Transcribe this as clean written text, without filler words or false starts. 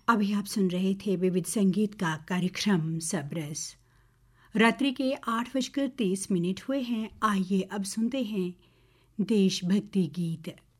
अभी आप सुन रहे थे विविध संगीत का कार्यक्रम सबरस। रात्रि के 8:30 हुए हैं। आइए अब सुनते हैं देशभक्ति गीत।